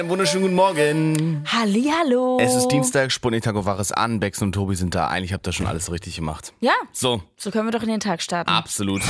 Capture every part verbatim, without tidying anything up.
Einen wunderschönen guten Morgen. Hallihallo. Es ist Dienstag, Sputnik-Tago Waches an. Bex und Tobi sind da. Eigentlich habt ihr schon alles richtig gemacht. Ja, So, so können wir doch in den Tag starten. absolut.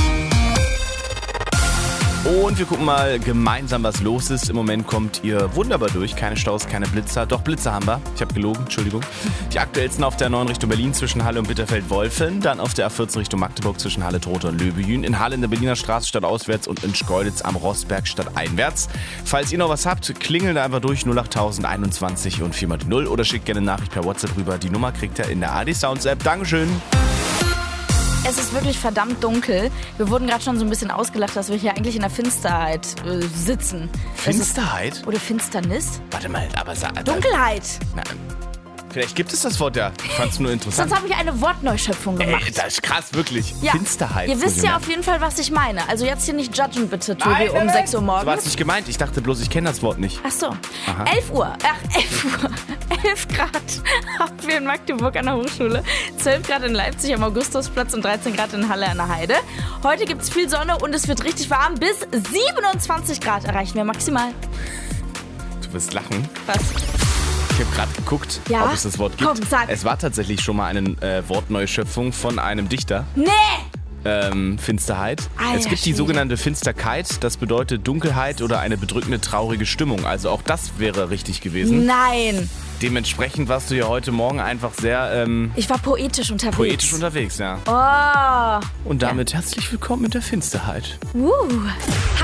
Und wir gucken mal gemeinsam, was los ist. Im Moment kommt ihr wunderbar durch. Keine Staus, keine Blitzer. Doch, Blitzer haben wir. Ich habe gelogen, Entschuldigung. Die aktuellsten auf der neun Richtung Berlin zwischen Halle und Bitterfeld-Wolfen. Dann auf der A vierzehn Richtung Magdeburg zwischen Halle, Trotha und Löbejün. In Halle in der Berliner Straße stadtauswärts und in Schkeuditz am Rossberg stadteinwärts. Falls ihr noch was habt, klingelt einfach durch null acht null null einundzwanzig und viermal die null oder schickt gerne eine Nachricht per WhatsApp rüber. Die Nummer kriegt ihr in der A D Sounds App. Dankeschön. Es ist wirklich verdammt dunkel. Wir wurden gerade schon so ein bisschen ausgelacht, dass wir hier eigentlich in der Finsterheit äh, sitzen. Finsterheit? Es ist, oder Finsternis? Warte mal, aber... Sa- Dunkelheit. Na, vielleicht gibt es das Wort ja. Ich fand's nur interessant. Sonst habe ich eine Wortneuschöpfung gemacht. Ey, das ist krass, wirklich. Ja. Finsterheit. Ihr wisst ja auf jeden Fall, was ich meine. Also jetzt hier nicht judgen bitte, Tobi, Nein, nein, um nein. sechs Uhr So war es morgens. nicht gemeint. Ich dachte bloß, ich kenne das Wort nicht. Ach so. Aha. elf Uhr. Ach, elf Uhr. elf Grad haben wir in Magdeburg an der Hochschule. zwölf Grad in Leipzig am Augustusplatz und dreizehn Grad in Halle an der Heide. Heute gibt es viel Sonne und es wird richtig warm. Bis siebenundzwanzig Grad erreichen wir maximal. Du wirst lachen. Was? Ich habe gerade geguckt, Ja? ob es das Wort gibt. Komm, sag. Es war tatsächlich schon mal eine äh, Wortneuschöpfung von einem Dichter. Nee! Ähm, Finsterheit. Alter es gibt die Schwede. sogenannte Finsterkeit. Das bedeutet Dunkelheit oder eine bedrückende, traurige Stimmung. Also auch das wäre richtig gewesen. Nein! Dementsprechend warst du ja heute Morgen einfach sehr ähm, Ich war poetisch unterwegs. poetisch unterwegs, ja. Oh. Und damit herzlich willkommen in der Finsterheit. Uh.